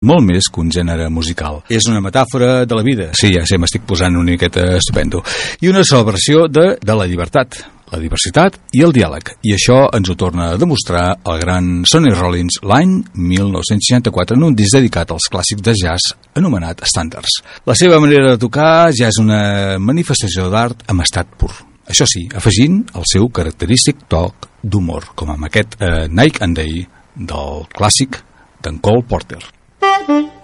molt més que un gènere musical. És una metàfora de la vida. Sí, ja sé, m'estic posant una miqueta estupendo. I una celebració de la llibertat, la diversitat i el diàleg. I això ens ho torna a demostrar el gran Sonny Rollins l'any 1964 en un disc dedicat als clàssics de jazz anomenat Standards. La seva manera de tocar ja és una manifestació d'art amb estat pur. Això sí, afegint el seu característic toc d'humor, com amb aquest Night and Day del clàssic d'en Cole Porter.